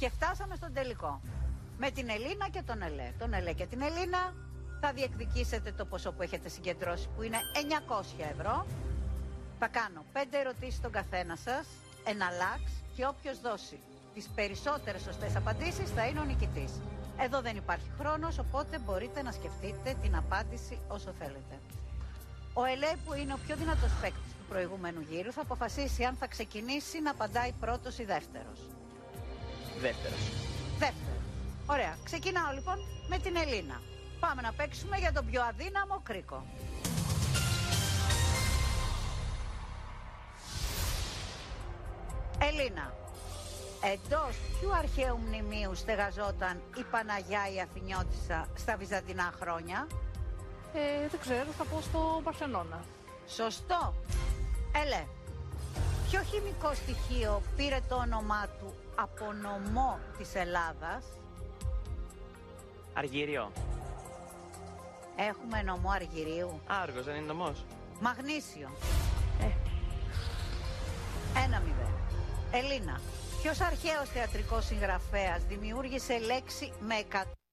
Και φτάσαμε στον τελικό. Με την Ελίνα και τον Ελέ. Τον Ελέ και την Ελίνα θα διεκδικήσετε το ποσό που έχετε συγκεντρώσει, που είναι 900 ευρώ. Θα κάνω 5 ερωτήσεις στον καθένα σας, ένα λάξ, και όποιος δώσει τις περισσότερες σωστές απαντήσεις θα είναι ο νικητής. Εδώ δεν υπάρχει χρόνος, οπότε μπορείτε να σκεφτείτε την απάντηση όσο θέλετε. Ο Ελέ, που είναι ο πιο δυνατός παίκτης του προηγούμενου γύρου, θα αποφασίσει αν θα ξεκινήσει να απαντάει πρώτος ή δεύτερος. Δεύτερος. Ωραία. Ξεκινάω λοιπόν με την Ελίνα. Πάμε να παίξουμε για τον πιο αδύναμο κρίκο. Ελίνα, εντός ποιου αρχαίου μνημείου στεγαζόταν η Παναγιά η Αθηνιώτισσα στα βυζαντινά χρόνια? Δεν ξέρω, θα πω στο Παρθενώνα. Σωστό. Ελέ, ποιο χημικό στοιχείο πήρε το όνομά του από νομό της Ελλάδας? Αργύριο. Έχουμε νομό Αργυρίου. Άργος δεν είναι νομός? Μαγνήσιο. 1-0. Ελίνα, ποιος αρχαίος θεατρικός συγγραφέας δημιούργησε λέξη με 100